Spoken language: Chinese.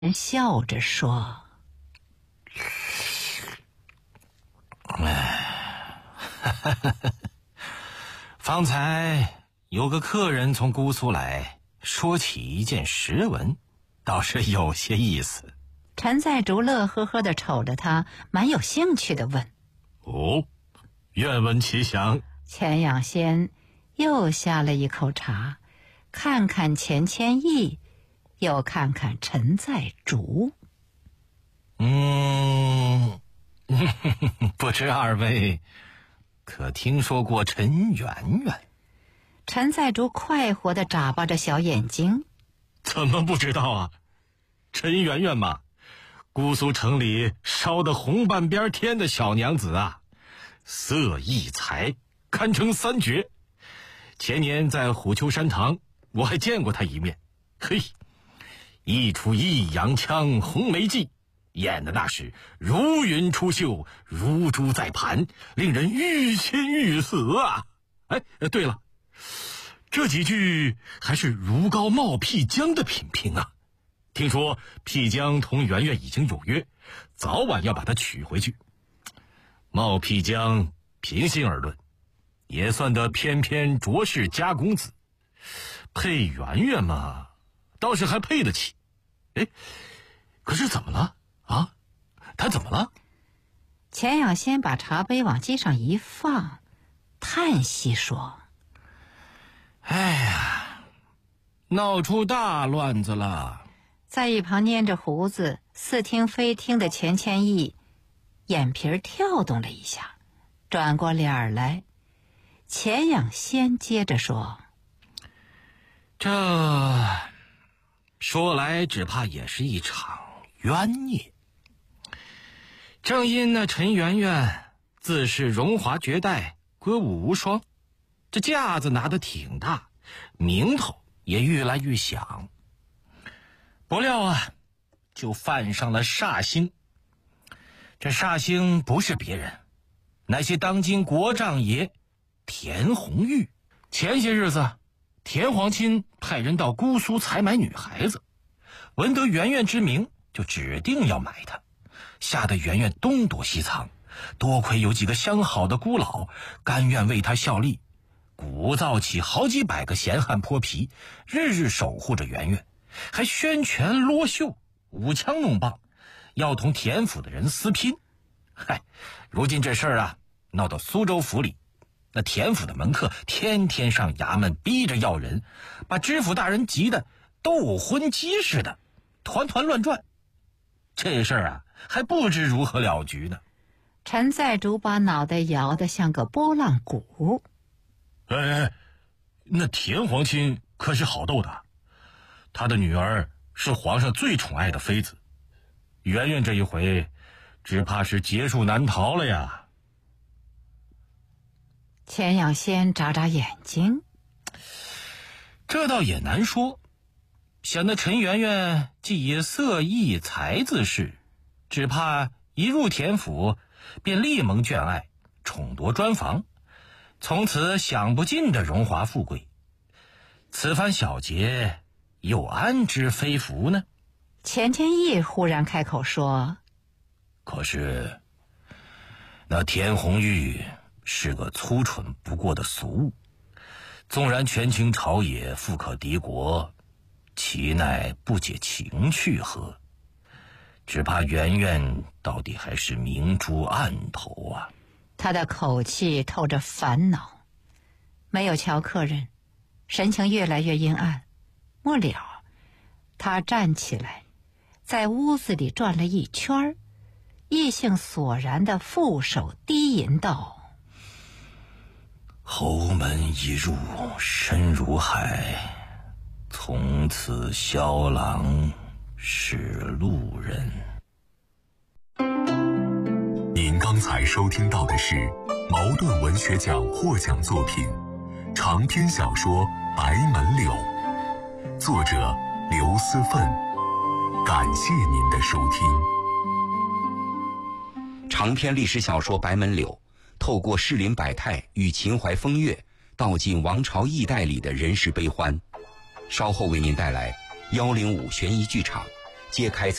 人笑着说：“ 方才有个客人从姑苏来，说起一件实文，倒是有些意思。” 陈在竹乐呵呵地瞅着他，蛮有兴趣地问：“ 哦，愿闻其详。” 钱养先又下了一口茶，看看钱谦益，又看看陈在竹。 不知二位可听说过陈圆圆？ 陈在竹快活地眨巴着小眼睛。 怎么不知道啊？陈圆圆嘛，姑苏城里烧得红半边天的小娘子啊，色艺才堪称三绝。前年在虎丘山堂，我还见过她一面。嘿，一出抑扬腔红梅记，演的那是如云出岫，如珠在盘，令人欲仙欲死啊！哎，对了，这几句还是如皋冒辟疆的品评啊。听说辟疆同圆圆已经有约，早晚要把她娶回去。冒辟疆平心而论，也算得翩翩卓氏家公子，配圆圆嘛，倒是还配得起。哎，可是怎么了啊？他怎么了？ 钱养先把茶杯往机上一放，叹息说：“ 哎呀，闹出大乱子了。” 在一旁捏着胡子似听非听的钱谦益眼皮跳动了一下，转过脸来。钱养先接着说：“ 这说来只怕也是一场冤孽。正因那陈圆圆自是荣华绝代，歌舞无双，这架子拿得挺大，名头也越来越响。不料啊，就犯上了煞星。这煞星不是别人，乃些当今国丈爷田红玉。前些日子，田皇亲派人到姑苏采买女孩子，闻得圆圆之名，就指定要买她，吓得圆圆东躲西藏。多亏有几个相好的姑老甘愿为她效力，鼓噪起好几百个闲汉泼皮，日日守护着圆圆，还宣拳啰袖，舞枪弄棒，要同田府的人私拼。嗨，如今这事儿啊，闹到苏州府里，那田府的门客天天上衙门逼着要人，把知府大人急得斗魂鸡似的，团团乱转。这事儿啊，还不知如何了局呢。 陈在竹把脑袋摇得像个拨浪鼓。 哎，那田皇亲可是好斗的，他的女儿是皇上最宠爱的妃子，圆圆这一回只怕是劫数难逃了呀。 钱养先眨眨眼睛：“ 这倒也难说，想那陈圆圆既以色艺才自恃，只怕一入田府便立蒙眷爱，宠夺专房，从此享不尽的荣华富贵。此番小劫，又安知非福呢？” 钱谦益忽然开口说：“ 可是那田红玉是个粗蠢不过的俗物，纵然权倾朝野，富可敌国，其奈不解情趣何？只怕圆圆到底还是明珠暗投啊。” 他的口气透着烦恼，没有瞧客人，神情越来越阴暗。末了，他站起来，在屋子里转了一圈，意兴索然地负手低吟道：“ 侯门一入深如海，从此萧郎是路人。” 您刚才收听到的是茅盾文学奖获奖作品长篇小说《白门柳》，作者刘思奋。感谢您的收听。 长篇历史小说《白门柳》透过士林百态与秦淮风月，道尽王朝易代里的人世悲欢。稍后为您带来105悬疑剧场揭开